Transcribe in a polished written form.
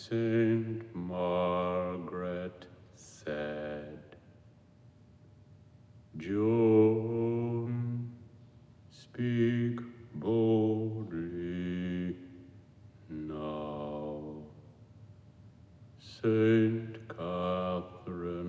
Saint Margaret said, John, speak boldly now. Saint Catherine